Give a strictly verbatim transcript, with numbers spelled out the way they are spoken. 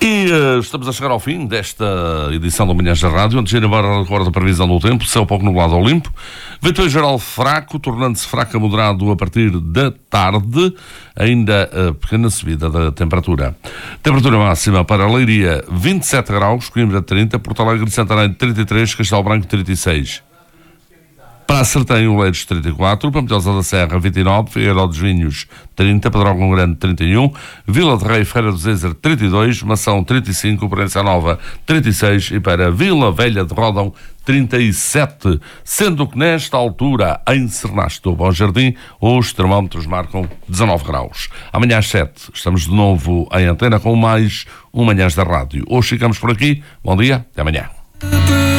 E uh, estamos a chegar ao fim desta edição do Manhãs da Rádio. Antes de ir embora, recordo a previsão do tempo: céu pouco nublado ao limpo, vento em geral fraco, tornando-se fraco a moderado a partir da tarde, ainda uh, pequena subida da temperatura. Temperatura máxima para Leiria vinte e sete graus, Coimbra trinta, Porto Alegre de Santarém trinta e três, Castelo Branco trinta e seis. Para a Sertém, Oleiros trinta e quatro, Pampilhosa da Serra vinte e nove, Figueiró dos Vinhos trinta, Pedrógão Grande trinta e um, Vila de Rei, Feira do Zezer trinta e dois, Mação trinta e cinco, Proença Nova trinta e seis e para Vila Velha de Rodão trinta e sete, sendo que nesta altura em Cernaste do Bom Jardim os termómetros marcam dezanove graus. Amanhã às sete estamos de novo em antena com mais um Manhãs da Rádio. Hoje ficamos por aqui, bom dia, até amanhã.